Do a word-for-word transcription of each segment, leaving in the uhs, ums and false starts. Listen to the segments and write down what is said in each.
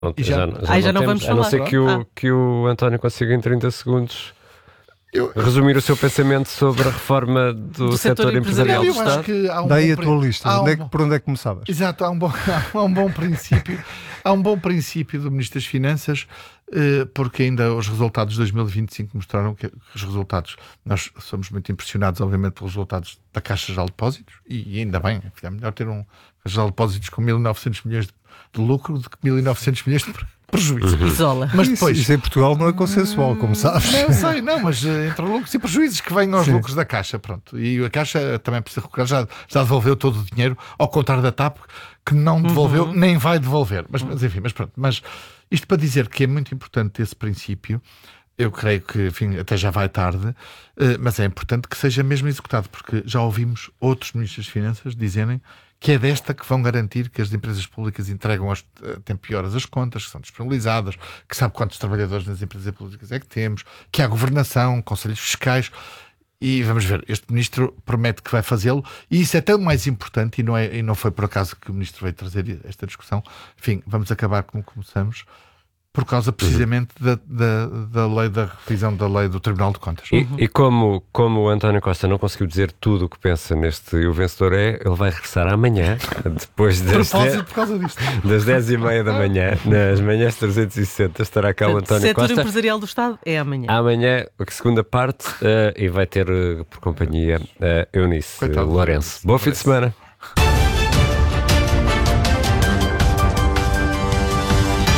Não, E já- já, já, Ai, já não não temos, vamos a não falar. ser que o, Ah. que o António consiga em trinta segundos Eu, resumir o seu pensamento sobre a reforma do, Do setor setor empresarial empresarial do eu Estado. acho que há um Daí bom a tua pri- lista. há um Onde é bom- que- por onde é que começavas? Exato, há um bom, há um bom princípio. Há um bom princípio do Ministro das Finanças, eh, porque ainda os resultados de dois mil e vinte e cinco mostraram que os resultados, nós somos muito impressionados, obviamente, pelos resultados da Caixa Geral de Depósitos, e ainda bem, é melhor ter um Caixa Geral de Depósitos com mil e novecentos milhões de, de lucro do que mil e novecentos milhões de pre- prejuízo. Isola. Mas Isso, depois. isso em Portugal não é consensual, como sabes. Não sei, não, mas eh, entre lucros e prejuízos que vêm aos Sim. lucros da Caixa, pronto. E a Caixa também precisa recuperar, já, já devolveu todo o dinheiro, ao contrário da TAP, que não devolveu, Uhum. nem vai devolver. Mas, mas enfim, mas pronto. Mas isto para dizer que é muito importante esse princípio, eu creio que, enfim, até já vai tarde, eh, mas é importante que seja mesmo executado, porque já ouvimos outros ministros das Finanças dizerem que é desta que vão garantir que as empresas públicas entregam aos, a tempo e horas as contas, que são disponibilizadas, que sabe quantos trabalhadores nas empresas públicas é que temos, que há governação, conselhos fiscais. E vamos ver, este ministro promete que vai fazê-lo, e isso é tão mais importante, e não, é, e não foi por acaso que o ministro veio trazer esta discussão. Enfim, vamos acabar como começamos, por causa precisamente da, da, da lei da revisão da lei do Tribunal de Contas. E, e como, como o António Costa não conseguiu dizer tudo o que pensa neste E o Vencedor é, ele vai regressar amanhã, depois das, Propósito dez, por causa disto. das dez e meia da manhã, nas manhãs trezentos e sessenta, estará cá o Portanto, António setor Costa. empresarial do Estado é amanhã. Amanhã, a segunda parte, eh, e vai ter eh, por companhia a Eunice Coitado do Lourenço. Lourenço. Bom fim de semana.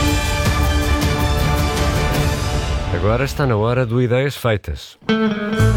Agora está na hora do Ideias Feitas.